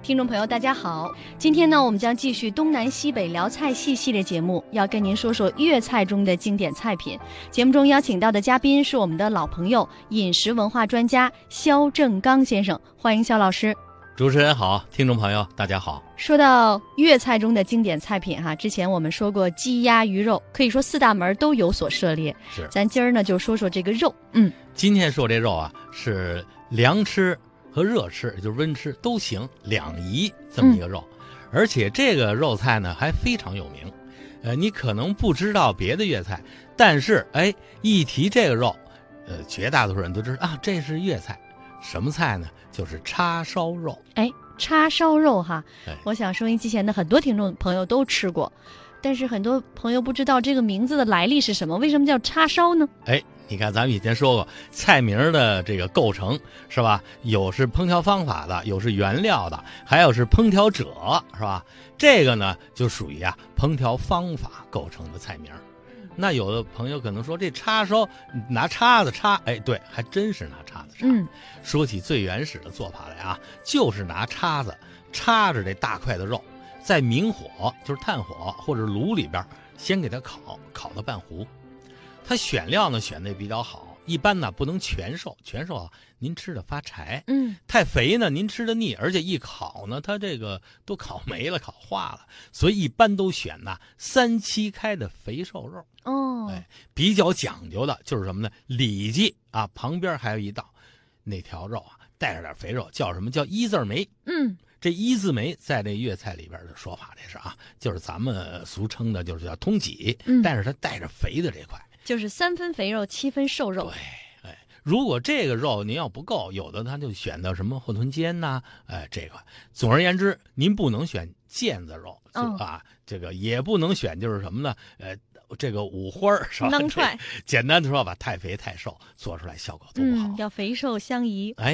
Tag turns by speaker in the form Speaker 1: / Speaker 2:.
Speaker 1: 听众朋友大家好，今天呢我们将继续东南西北聊菜系列节目，要跟您说说粤菜中的经典菜品。节目中邀请到的嘉宾是我们的老朋友，饮食文化专家肖正刚先生，欢迎肖老师。
Speaker 2: 主持人好，听众朋友大家好。
Speaker 1: 说到粤菜中的经典菜品之前我们说过鸡鸭鱼肉，可以说四大门都有所涉猎。
Speaker 2: 是，
Speaker 1: 咱今儿呢就说说这个肉。
Speaker 2: 今天说这肉是凉吃和热吃，也就是温吃都行，两宜这么一个肉。而且这个肉菜呢还非常有名。你可能不知道别的粤菜，但是一提这个肉，绝大多数人都知道这是粤菜。什么菜呢？就是叉烧肉。
Speaker 1: 叉烧肉我想收音机前的很多听众朋友都吃过，但是很多朋友不知道这个名字的来历是什么，为什么叫叉烧呢？
Speaker 2: 你看咱们以前说过，菜名的这个构成是吧？有是烹调方法的，有是原料的，还有是烹调者，是吧？这个呢就属于烹调方法构成的菜名。那有的朋友可能说，这叉烧拿叉子叉，对，还真是拿叉子叉。说起最原始的做法来就是拿叉子插着这大块的肉，在明火，就是炭火或者炉里边，先给它烤到半糊。它选料呢选的比较好，一般呢不能全熟您吃的发柴。太肥呢您吃的腻，而且一烤呢它这个都烤没了，烤化了，所以一般都选3七开的肥瘦肉。比较讲究的就是什么呢？里脊旁边还有一道，那条肉带着点肥肉，叫什么？叫一字眉。这一字眉在这粤菜里边的说法，这是就是咱们俗称的就是叫通脊，但是它带着肥的这块，
Speaker 1: 就是3分肥肉7分瘦肉。
Speaker 2: 对，如果这个肉您要不够，有的他就选到什么后臀尖这块。总而言之，您不能选腱子肉，这个也不能选就是什么呢？这个五花是吧？
Speaker 1: 囊踹。
Speaker 2: 简单的说吧，太肥太瘦，做出来效果都不好。
Speaker 1: 要肥瘦相宜。